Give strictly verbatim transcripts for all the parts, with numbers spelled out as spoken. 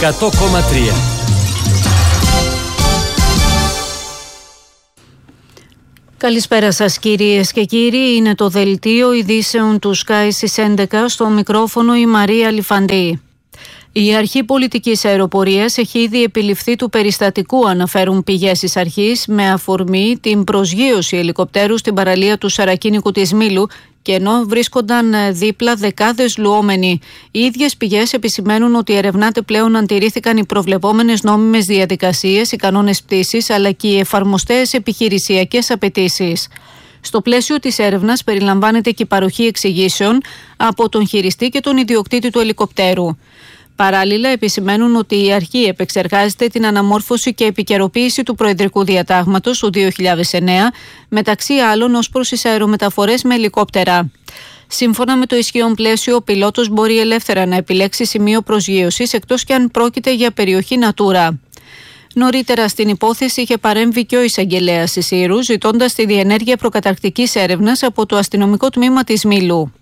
εκατό κόμμα τρία. Καλησπέρα σας κυρίες και κύριοι, είναι το δελτίο ειδήσεων του Sky στις έντεκα, στο μικρόφωνο η Μαρία Λιφαντή. Η αρχή πολιτικής αεροπορίας έχει ήδη επιληφθεί του περιστατικού, αναφέρουν πηγές της αρχής, με αφορμή την προσγείωση ελικοπτέρου στην παραλία του Σαρακίνικου της Μήλου, και ενώ βρίσκονταν δίπλα δεκάδες λουόμενοι. Οι ίδιες πηγές επισημαίνουν ότι ερευνάται πλέον αν τηρήθηκαν οι προβλεπόμενες νόμιμες διαδικασίες, οι κανόνες πτήσης, αλλά και οι εφαρμοστές επιχειρησιακές απαιτήσεις. Στο πλαίσιο της έρευνας περιλαμβάνεται και η παροχή εξηγήσεων από τον χειριστή και τον ιδιοκτήτη του ελικοπτέρου. Παράλληλα, επισημαίνουν ότι η αρχή επεξεργάζεται την αναμόρφωση και επικαιροποίηση του Προεδρικού Διατάγματος του δύο χιλιάδες εννέα, μεταξύ άλλων ως προς τις αερομεταφορές με ελικόπτερα. Σύμφωνα με το ισχύον πλαίσιο, ο πιλότος μπορεί ελεύθερα να επιλέξει σημείο προσγείωσης, εκτός και αν πρόκειται για περιοχή Natura. Νωρίτερα στην υπόθεση είχε παρέμβει και ο εισαγγελέας της Ήρου, ζητώντας τη διενέργεια προκαταρκτικής έρευνας από το αστυνομικό τμήμα της Μήλου.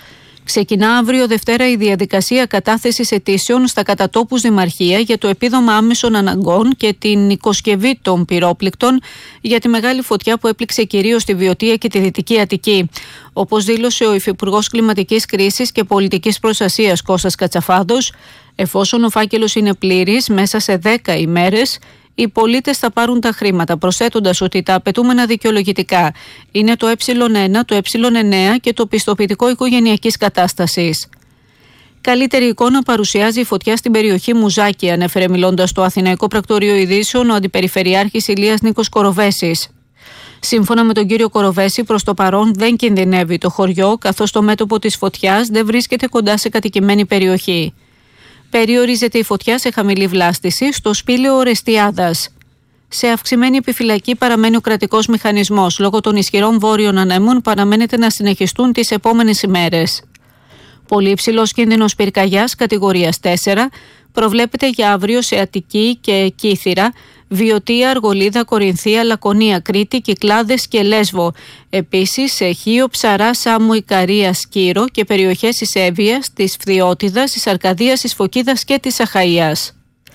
Ξεκινά αύριο Δευτέρα η διαδικασία κατάθεσης αιτήσεων στα κατατόπους δημαρχία για το επίδομα άμεσων αναγκών και την οικοσκευή των πυρόπληκτων για τη μεγάλη φωτιά που έπληξε κυρίως τη Βιωτία και τη Δυτική Αττική. Όπως δήλωσε ο Υφυπουργός Κλιματικής Κρίσης και Πολιτικής Προστασίας Κώστας Κατσαφάδος, εφόσον ο φάκελος είναι πλήρης, μέσα σε δέκα ημέρες οι πολίτες θα πάρουν τα χρήματα, προσθέτοντας ότι τα απαιτούμενα δικαιολογητικά είναι το ε1, το ε9 και το πιστοποιητικό οικογενειακής κατάστασης. Καλύτερη εικόνα παρουσιάζει η φωτιά στην περιοχή Μουζάκη, ανέφερε μιλώντας στο Αθηναϊκό Πρακτορείο Ειδήσεων ο Αντιπεριφερειάρχης Ηλίας Νίκος Κοροβέσης. Σύμφωνα με τον κύριο Κοροβέση, προς το παρόν δεν κινδυνεύει το χωριό, καθώς το μέτωπο της φωτιάς δεν βρίσκεται κοντά σε κατοικημένη περιοχή. Περιορίζεται η φωτιά σε χαμηλή βλάστηση στο σπήλαιο Ορεστιάδας. Σε αυξημένη επιφυλακή παραμένει ο κρατικός μηχανισμός. Λόγω των ισχυρών βόρειων ανέμων παραμένεται να συνεχιστούν τις επόμενες ημέρες. Πολύ υψηλός κίνδυνος πυρκαγιάς κατηγορίας τέσσερα προβλέπεται για αύριο σε Αττική και Κύθυρα, Βιωτία, Αργολίδα, Κορινθία, Λακωνία, Κρήτη, Κυκλάδες και Λέσβο. Επίσης σε Χίο, Ψαρά, Σάμο, Ικαρία, Σκύρο και περιοχές της Εύβοιας, της Φθιώτιδας, της Αρκαδίας, της Φωκίδας και της Αχαΐας.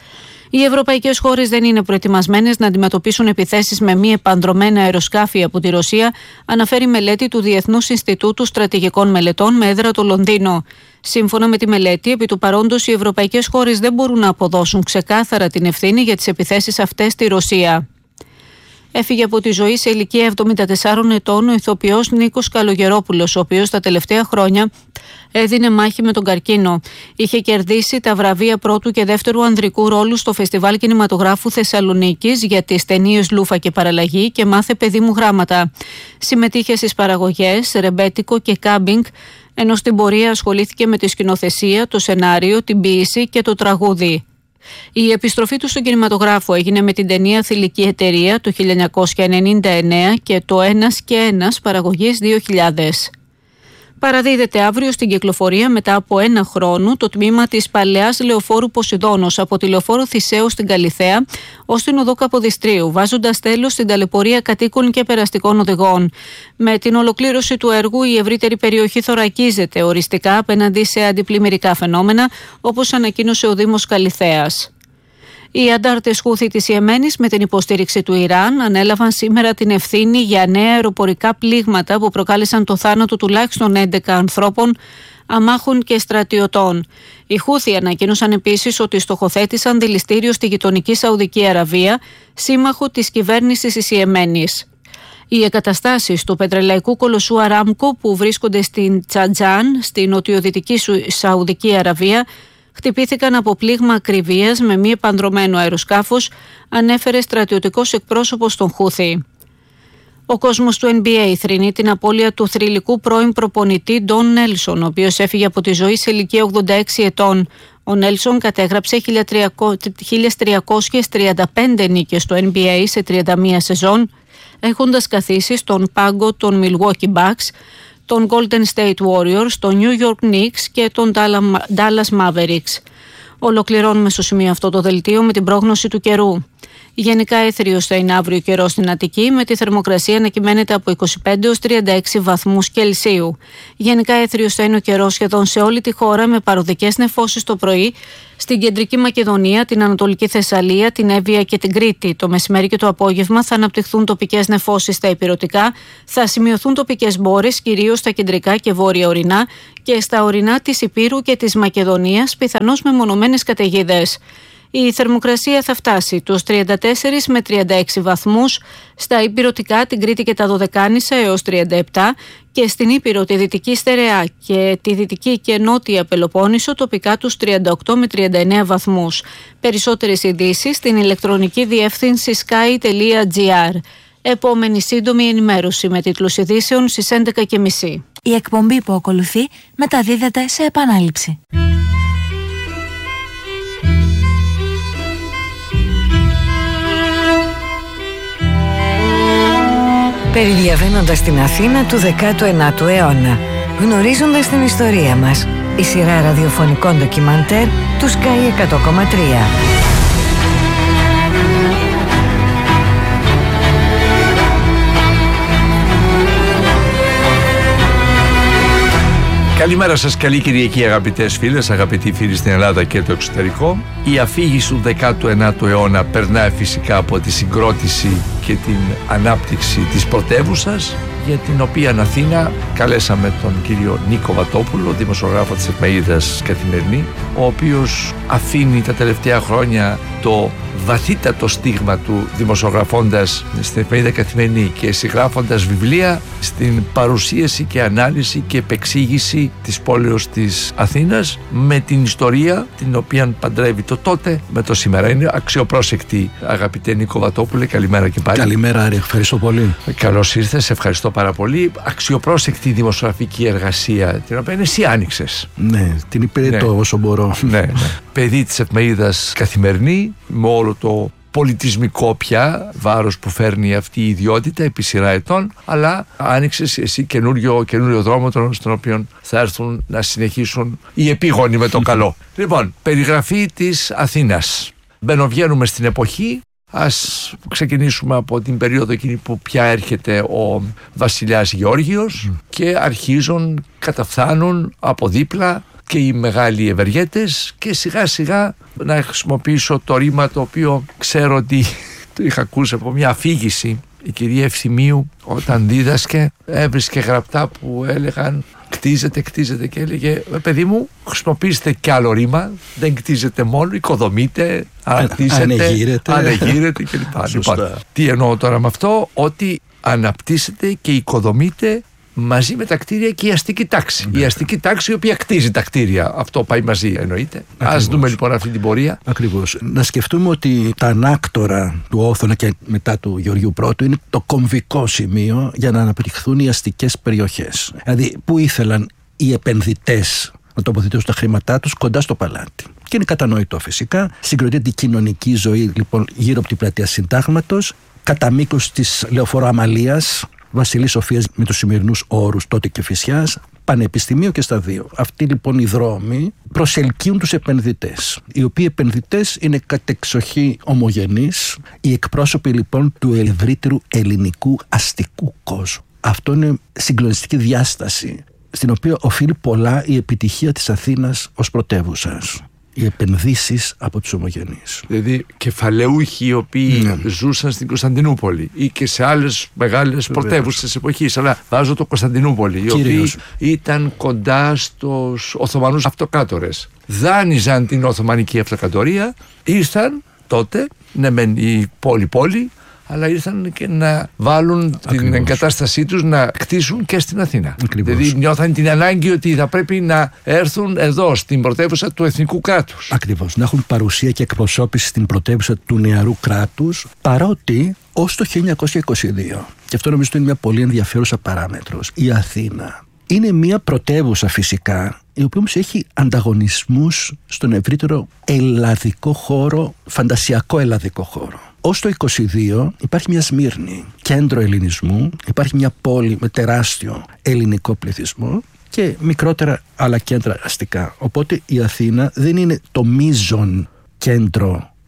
Οι ευρωπαϊκές χώρες δεν είναι προετοιμασμένες να αντιμετωπίσουν επιθέσεις με μη επανδρωμένα αεροσκάφη από τη Ρωσία, αναφέρει μελέτη του Διεθνούς Ινστιτούτου Στρατηγικών Μελετών με έδρα το Λονδίνο. Σύμφωνα με τη μελέτη, επί του παρόντος οι ευρωπαϊκές χώρες δεν μπορούν να αποδώσουν ξεκάθαρα την ευθύνη για τις επιθέσεις αυτές στη Ρωσία. Έφυγε από τη ζωή σε ηλικία εβδομήντα τεσσάρων ετών ο ηθοποιός Νίκος Καλογερόπουλος, ο οποίος τα τελευταία χρόνια έδινε μάχη με τον καρκίνο. Είχε κερδίσει τα βραβεία πρώτου και δεύτερου ανδρικού ρόλου στο Φεστιβάλ Κινηματογράφου Θεσσαλονίκης για τις ταινίες Λούφα και Παραλλαγή και Μάθε παιδί μου γράμματα. Συμμετείχε στις παραγωγές Ρεμπέτικο και Κάμπινγκ, ενώ στην πορεία ασχολήθηκε με τη σκηνοθεσία, το σενάριο, την ποίηση και το τραγούδι. Η επιστροφή του στον κινηματογράφο έγινε με την ταινία Θηλυκή Εταιρεία το χίλια εννιακόσια ενενήντα εννέα και το Ένας και Ένας παραγωγής δύο χιλιάδες. Παραδίδεται αύριο στην κυκλοφορία μετά από ένα χρόνο το τμήμα της παλαιάς λεωφόρου Ποσειδώνος από τη λεωφόρο Θησέου στην Καλιθέα ως την οδό Καποδιστρίου, βάζοντας τέλος στην ταλαιπωρία κατοίκων και περαστικών οδηγών. Με την ολοκλήρωση του έργου, η ευρύτερη περιοχή θωρακίζεται οριστικά απέναντι σε αντιπλημμυρικά φαινόμενα, όπως ανακοίνωσε ο Δήμος Καλιθέας. Οι αντάρτες Χούθη της Ιεμένης, με την υποστήριξη του Ιράν, ανέλαβαν σήμερα την ευθύνη για νέα αεροπορικά πλήγματα που προκάλεσαν το θάνατο τουλάχιστον έντεκα ανθρώπων, αμάχων και στρατιωτών. Οι Χούθη ανακοίνωσαν επίσης ότι στοχοθέτησαν δηληστήριο στη γειτονική Σαουδική Αραβία, σύμμαχο της κυβέρνησης της Ιεμένης. Οι εγκαταστάσεις του πετρελαϊκού κολοσσού Αράμκο που βρίσκονται στην Τσατζάν, στη νοτιοδυτική Σαουδική Αραβία, χτυπήθηκαν από πλήγμα ακριβίας με μη επανδρωμένο αεροσκάφος, ανέφερε στρατιωτικός εκπρόσωπος των Χούθη. Ο κόσμος του N B A θρηνεί την απώλεια του θρυλικού πρώην προπονητή Ντον Νέλσον, ο οποίος έφυγε από τη ζωή σε ηλικία ογδόντα έξι ετών. Ο Νέλσον κατέγραψε χίλια τριακόσιες τριάντα πέντε νίκες στο N B A σε τριάντα μία σεζόν, έχοντας καθίσει στον πάγκο των Milwaukee Bucks, των Golden State Warriors, των New York Knicks και των Dallas Mavericks. Ολοκληρώνουμε στο σημείο αυτό το δελτίο με την πρόγνωση του καιρού. Γενικά έθριος θα είναι αύριο καιρό στην Αττική, με τη θερμοκρασία να κυμαίνεται από είκοσι πέντε έως τριάντα έξι βαθμούς Κελσίου. Γενικά έθριος θα είναι ο καιρός σχεδόν σε όλη τη χώρα, με παροδικές νεφώσεις το πρωί στην κεντρική Μακεδονία, την Ανατολική Θεσσαλία, την Εύβοια και την Κρήτη. Το μεσημέρι και το απόγευμα θα αναπτυχθούν τοπικές νεφώσεις στα ηπειρωτικά, θα σημειωθούν τοπικές μπόρες, κυρίως στα κεντρικά και βόρεια ορεινά, και στα ορεινά της Ηπείρου και της Μακεδονίας, πιθανώς με μονομένες καταιγίδες. Η θερμοκρασία θα φτάσει τους τριάντα τέσσερα με τριάντα έξι βαθμούς, στα ηπειρωτικά, την Κρήτη και τα Δωδεκάνησα έως τριάντα επτά, και στην Ήπειρο, τη Δυτική Στερεά και τη Δυτική και Νότια Πελοπόννησο τοπικά τους τριάντα οκτώ με τριάντα εννέα βαθμούς. Περισσότερες ειδήσεις στην ηλεκτρονική διεύθυνση sky τελεία gr. Επόμενη σύντομη ενημέρωση με τίτλους ειδήσεων στις έντεκα και μισή. Η εκπομπή που ακολουθεί μεταδίδεται σε επανάληψη. Περιδιαβαίνοντας την Αθήνα του δέκατου ένατου αιώνα, γνωρίζοντας την ιστορία μας, η σειρά ραδιοφωνικών ντοκιμαντέρ του Sky εκατό κόμμα τρία. Καλημέρα σας, καλή Κυριακή αγαπητές φίλες, αγαπητοί φίλοι στην Ελλάδα και το εξωτερικό. Η αφήγηση του δέκατου ένατου αιώνα περνάει φυσικά από τη συγκρότηση και την ανάπτυξη της πρωτεύουσας, για την οποία Αθήνα καλέσαμε τον κύριο Νίκο Βατόπουλο, δημοσιογράφο της εφημερίδας Καθημερινή, ο οποίος αφήνει τα τελευταία χρόνια το βαθύτατο στίγμα του, δημοσιογραφώντας στην εφημερίδα Καθημερινή και συγγράφοντας βιβλία στην παρουσίαση και ανάλυση και επεξήγηση της πόλεως της Αθήνας, με την ιστορία την οποία παντρεύει το τότε με το σήμερα. Είναι αξιοπρόσεκτη, αγαπητέ Νίκο Βατόπουλε, καλημέρα και πάλι. Καλημέρα, Άρη, ευχαριστώ πολύ. Καλώς ήρθες, ευχαριστώ πάρα πολύ. Αξιοπρόσεκτη δημοσιογραφική εργασία, την οποία εσύ άνοιξες. Ναι, την υπηρετώ ναι. όσο μπορώ. Ναι, ναι. Παιδί της εφημερίδας Καθημερινή, με όλο το πολιτισμικό πια βάρος που φέρνει αυτή η ιδιότητα επί σειρά ετών, αλλά άνοιξες εσύ καινούριο, καινούριο δρόμο, στον οποίο θα έρθουν να συνεχίσουν οι επίγονοι με το καλό. Λοιπόν, περιγραφή της Αθήνας. Μπαινοβγαίνουμε στην εποχή. Ας ξεκινήσουμε από την περίοδο εκείνη που πια έρχεται ο βασιλιάς Γεώργιος mm. και αρχίζουν, καταφθάνουν από δίπλα και οι μεγάλοι ευεργέτες, και σιγά σιγά, να χρησιμοποιήσω το ρήμα το οποίο ξέρω ότι το είχα ακούσει από μια αφήγηση, η κυρία Ευθυμίου όταν δίδασκε έβρισκε γραπτά που έλεγαν κτίζεται, κτίζεται, και έλεγε παιδί μου, χρησιμοποιήστε κι άλλο ρήμα, δεν κτίζεται μόνο, οικοδομείτε, αναπτύσσετε, ανεγείρετε, ανεγείρετε κλπ. Λοιπόν, τι εννοώ τώρα με αυτό? Ότι αναπτύσσεται και οικοδομείτε μαζί με τα κτίρια και η αστική τάξη. Ναι. Η αστική τάξη η οποία κτίζει τα κτίρια. Αυτό πάει μαζί, εννοείται. Ας δούμε λοιπόν αυτή την πορεία. Ακριβώς. Να σκεφτούμε ότι τα ανάκτορα του Όθωνα και μετά του Γεωργίου Πρώτου είναι το κομβικό σημείο για να αναπτυχθούν οι αστικές περιοχές. Δηλαδή, που ήθελαν οι επενδυτές να τοποθετήσουν τα χρήματά τους κοντά στο παλάτι. Και είναι κατανοητό φυσικά. Συγκροτείται η κοινωνική ζωή λοιπόν γύρω από την πλατεία Συντάγματος, κατά μήκος της Λεωφόρου Αμαλίας, Βασιλής Σοφίας με τους σημερινούς όρους τότε και Φυσιάς, πανεπιστημίου και στα δύο. Αυτοί λοιπόν οι δρόμοι προσελκύουν τους επενδυτές, οι οποίοι επενδυτές είναι κατεξοχή ομογενείς, οι εκπρόσωποι λοιπόν του ευρύτερου ελληνικού αστικού κόσμου. Αυτό είναι συγκλονιστική διάσταση, στην οποία οφείλει πολλά η επιτυχία της Αθήνας ως πρωτεύουσας. Οι επενδύσεις από τους ομογενείς. Δηλαδή κεφαλαιούχοι οι οποίοι ναι. ζούσαν στην Κωνσταντινούπολη ή και σε άλλες μεγάλες πρωτεύουσες της εποχής, αλλά βάζω το Κωνσταντινούπολη, οι οποίοι ήταν κοντά στους Οθωμανούς αυτοκράτορες, δάνειζαν την Οθωμανική αυτοκρατορία, ήρθαν τότε, ναι μεν η πόλη-πόλη, αλλά ήρθαν και να βάλουν Ακριβώς. την εγκατάστασή τους να κτίσουν και στην Αθήνα. Ακριβώς. Δηλαδή νιώθαν την ανάγκη ότι θα πρέπει να έρθουν εδώ στην πρωτεύουσα του εθνικού κράτους. Ακριβώς, να έχουν παρουσία και εκπροσώπηση στην πρωτεύουσα του νεαρού κράτους, παρότι ως το χίλια εννιακόσια είκοσι δύο, και αυτό νομίζω είναι μια πολύ ενδιαφέρουσα παράμετρος, η Αθήνα είναι μια πρωτεύουσα φυσικά, η οποία όμως έχει ανταγωνισμούς στον ευρύτερο ελλαδικό χώρο, φαντασιακό ελλαδικό χώρο. Ως το είκοσι δύο υπάρχει μια Σμύρνη, κέντρο ελληνισμού, υπάρχει μια πόλη με τεράστιο ελληνικό πληθυσμό και μικρότερα άλλα κέντρα αστικά. Οπότε η Αθήνα δεν είναι το μείζον κέντρο του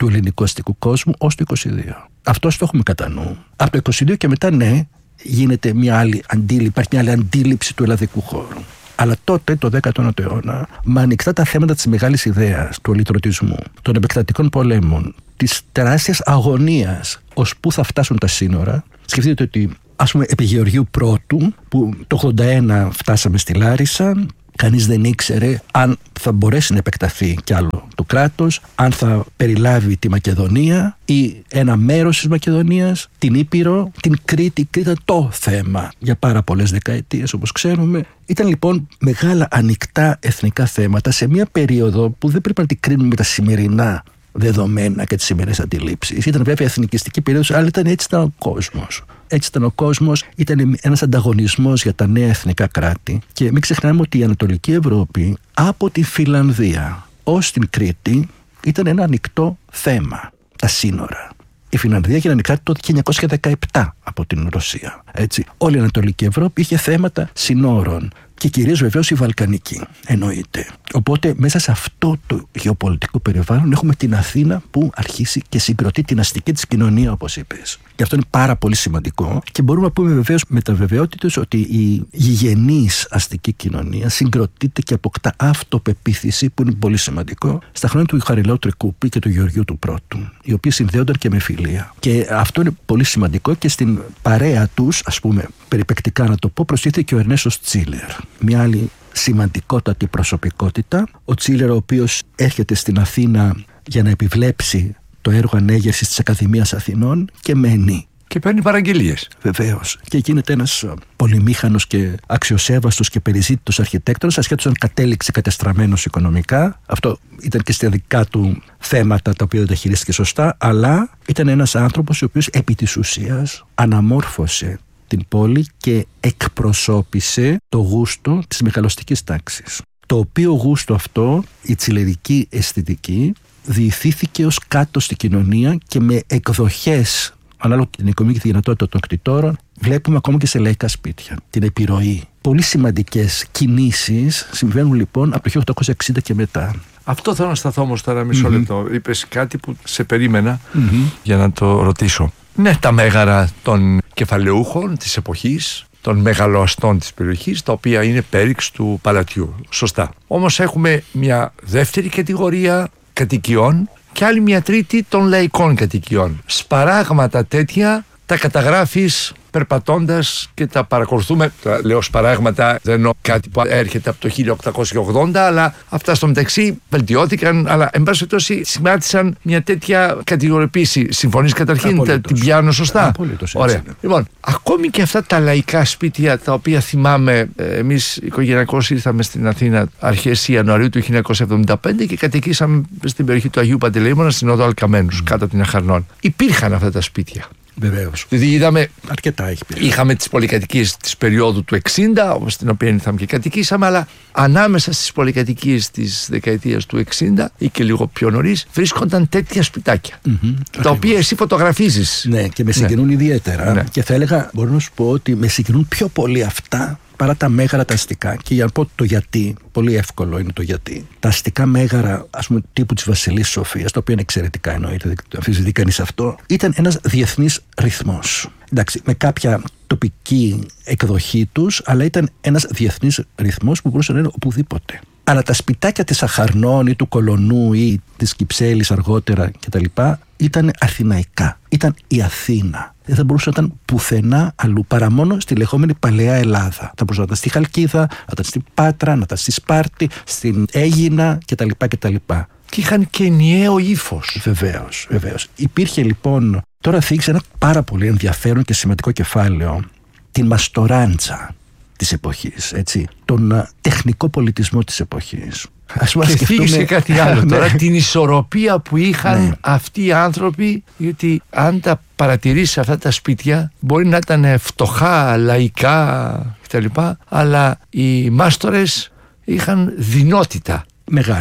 του ελληνικού αστικού κόσμου ως το είκοσι δύο. Αυτό το έχουμε κατά νου. Από το είκοσι δύο και μετά, ναι, γίνεται μια άλλη αντίληψη, υπάρχει μια άλλη αντίληψη του ελλαδικού χώρου. Αλλά τότε, το δέκατο ένατο αιώνα, με ανοιχτά τα θέματα της μεγάλης ιδέας, του ολιτρωτισμού, των επεκτατικών πολέμων, της τεράστιας αγωνίας ως πού θα φτάσουν τα σύνορα. Σκεφτείτε ότι, ας πούμε, επί Γεωργίου Πρώτου, που το ογδόντα ένα φτάσαμε στη Λάρισα, κανείς δεν ήξερε αν θα μπορέσει να επεκταθεί κι άλλο το κράτος, αν θα περιλάβει τη Μακεδονία ή ένα μέρος της Μακεδονίας, την Ήπειρο, την Κρήτη. Η Κρήτη ήταν το θέμα για πάρα πολλές δεκαετίες, όπως ξέρουμε. Ήταν λοιπόν μεγάλα ανοιχτά εθνικά θέματα σε μια περίοδο που δεν πρέπει να την κρίνουμε με τα σημερινά δεδομένα και τις σημερινές αντιλήψεις. Ήταν βέβαια εθνικιστική περίοδος, αλλά ήταν, έτσι ήταν ο κόσμος. Έτσι ήταν ο κόσμος, ήταν ένας ανταγωνισμός για τα νέα εθνικά κράτη. Και μην ξεχνάμε ότι η Ανατολική Ευρώπη από τη Φινλανδία ως την Κρήτη ήταν ένα ανοιχτό θέμα. Τα σύνορα. Η Φινλανδία έγινε ανοιχτά το χίλια εννιακόσια δεκαεπτά από την Ρωσία. Έτσι. Όλη η Ανατολική Ευρώπη είχε θέματα συνόρων. Και κυρίως βεβαίως η Βαλκανική, εννοείται. Οπότε μέσα σε αυτό το γεωπολιτικό περιβάλλον έχουμε την Αθήνα που αρχίσει και συγκροτεί την αστική της κοινωνία, όπως είπες. Και αυτό είναι πάρα πολύ σημαντικό. Και μπορούμε να πούμε βεβαίως με τα βεβαιότητες ότι η γηγενής αστική κοινωνία συγκροτείται και αποκτά αυτοπεποίθηση, που είναι πολύ σημαντικό, στα χρόνια του Χαριλάου Τρικούπη και του Γεωργίου του Πρώτου, οι οποίοι συνδέονταν και με φιλία. Και αυτό είναι πολύ σημαντικό και στην παρέα τους, ας πούμε, περιπεκτικά να το πω, προσθέθηκε και ο Ερνέστος Τσίλερ. Μια άλλη σημαντικότατη προσωπικότητα, ο Τσίλερ, ο οποίος έρχεται στην Αθήνα για να επιβλέψει το έργο ανέγερσης της Ακαδημίας Αθηνών και μένει. Και παίρνει παραγγελίες. Βεβαίως. Και γίνεται ένας πολυμήχανος και αξιοσέβαστος και περιζήτητος αρχιτέκτονας, ασχέτως αν κατέληξε κατεστραμμένος οικονομικά. Αυτό ήταν και στα δικά του θέματα, τα οποία δεν τα χειρίστηκε σωστά, αλλά ήταν ένας άνθρωπος ο οποίος επί της ουσίας αναμόρφωσε την πόλη και εκπροσώπησε το γούστο της μεγαλοστικής τάξης. Το οποίο γούστο αυτό, η τσιλερική αισθητική, διηθήθηκε ως κάτω στην κοινωνία και με εκδοχές, ανάλογα την οικονομική δυνατότητα των κτητόρων, βλέπουμε ακόμα και σε λαϊκά σπίτια την επιρροή. Πολύ σημαντικές κινήσεις συμβαίνουν λοιπόν από το χίλια οκτακόσια εξήντα και μετά. Αυτό θέλω να σταθώ όμως τώρα μισό mm-hmm. λεπτό. Είπες κάτι που σε περίμενα Mm-hmm. για να το ρωτήσω. Ναι, τα μέγαρα των κεφαλαιούχων της εποχής, των μεγαλοαστών της περιοχής, τα οποία είναι πέριξ του παλατιού. Σωστά. Όμως έχουμε μια δεύτερη κατηγορία κατοικιών και άλλη μια τρίτη των λαϊκών κατοικιών. Σπαράγματα τέτοια τα καταγράφεις περπατώντας και τα παρακολουθούμε. Τα λέω σπαράγματα, δεν εννοώ κάτι που έρχεται από το χίλια οκτακόσια ογδόντα, αλλά αυτά στο μεταξύ βελτιώθηκαν, αλλά εν πάση περιπτώσει σημάτισαν μια τέτοια κατηγοριοποίηση. Συμφωνείς καταρχήν, Απολύτως. την πιάνω σωστά? Απολύτως, ωραία. είναι. Λοιπόν, ακόμη και αυτά τα λαϊκά σπίτια, τα οποία θυμάμαι, εμείς οικογενειακώς ήρθαμε στην Αθήνα αρχές Ιανουαρίου του χίλια εννιακόσια εβδομήντα πέντε και κατοικήσαμε στην περιοχή του Αγίου Παντελεήμωνα, στην οδό Αλκαμένους, mm. κάτω από την Αχαρνών. Υπήρχαν αυτά τα σπίτια. Βεβαίως. Δηλαδή είδαμε, αρκετά έχει πει. Είχαμε τις πολυκατοικίες της περίοδου του εξήντα, όπως την οποία ήρθαμε και κατοικήσαμε, αλλά ανάμεσα στις πολυκατοικίες της δεκαετίας του εξήντα ή και λίγο πιο νωρίς βρίσκονταν τέτοια σπιτάκια. Mm-hmm, τα ακριβώς. οποία εσύ φωτογραφίζεις. Ναι, και με συγκινούν ναι. ιδιαίτερα. Ναι. Και θα έλεγα, μπορώ να σου πω ότι με συγκινούν πιο πολύ αυτά παρά τα μέγαρα τα αστικά. Και για να πω το γιατί, πολύ εύκολο είναι το γιατί. Τα αστικά μέγαρα, ας πούμε, τύπου της Βασιλής Σοφίας, το οποίο είναι εξαιρετικά, εννοείται, δεν το αμφισβητεί κανείς αυτό, ήταν ένας διεθνής ρυθμός. Εντάξει, με κάποια τοπική εκδοχή τους, αλλά ήταν ένας διεθνής ρυθμός που μπορούσε να είναι οπουδήποτε. Αλλά τα σπιτάκια της Αχαρνών ή του Κολονού ή της Κυψέλης αργότερα κτλ. Ήταν αθηναϊκά. Ήταν η Αθήνα. Δεν θα μπορούσε να ήταν πουθενά αλλού παρά μόνο στη λεγόμενη Παλαιά Ελλάδα. Θα μπορούσε να ήταν στη Χαλκίδα, να ήταν στην Πάτρα, να ήταν στη Σπάρτη, στην Αίγινα κτλ. κτλ. Και είχαν και ενιαίο ύφος. Βεβαίως, βεβαίως. Υπήρχε λοιπόν, τώρα θίξει ένα πάρα πολύ ενδιαφέρον και σημαντικό κεφάλαιο, την μαστοράντσα της εποχής, έτσι, τον uh, τεχνικό πολιτισμό της εποχής. Ας και σκεφτούμε... θίγησε κάτι άλλο τώρα, την ισορροπία που είχαν ναι. αυτοί οι άνθρωποι, γιατί αν τα παρατηρήσεις αυτά τα σπίτια, μπορεί να ήταν φτωχά, λαϊκά κτλ, αλλά οι μάστορες είχαν δυνότητα. Μεγάλη.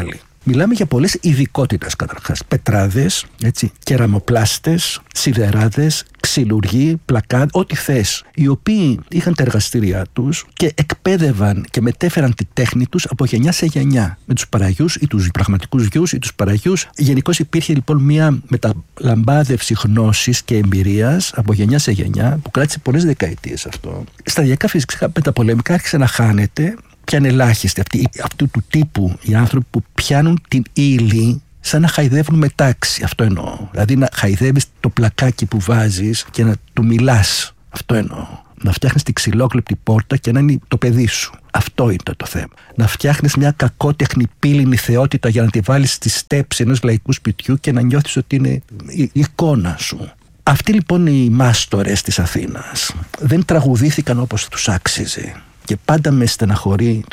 Μιλάμε για πολλές ειδικότητες καταρχάς. Πετράδες, έτσι, κεραμοπλάστες, σιδεράδες, ξυλουργοί, πλακάδες, ό,τι θες. Οι οποίοι είχαν τα εργαστήριά τους και εκπαίδευαν και μετέφεραν τη τέχνη τους από γενιά σε γενιά. Με τους παραγιούς ή τους πραγματικούς γιους ή τους παραγιούς. Γενικώς υπήρχε λοιπόν μια μεταλαμπάδευση γνώσης και εμπειρίας από γενιά σε γενιά που κράτησε πολλές δεκαετίες αυτό. Σταδιακά φυσικά μεταπολεμικά άρχισε να χάνεται. Ποιαν ελάχιστοι αυτοί, αυτού του τύπου οι άνθρωποι που πιάνουν την ύλη σαν να χαϊδεύουν μετάξι. Αυτό εννοώ. Δηλαδή να χαϊδεύεις το πλακάκι που βάζεις και να του μιλάς. Αυτό εννοώ. Να φτιάχνεις την ξυλόκλεπτη πόρτα και να είναι το παιδί σου. Αυτό είναι το, το θέμα. Να φτιάχνεις μια κακότεχνη πύληνη θεότητα για να τη βάλεις στη στέψη ενός λαϊκού σπιτιού και να νιώθεις ότι είναι η εικόνα σου. Αυτοί λοιπόν οι μάστορες της Αθήνας δεν τραγουδήθηκαν όπως τους άξιζε. Και πάντα με στεναχωρεί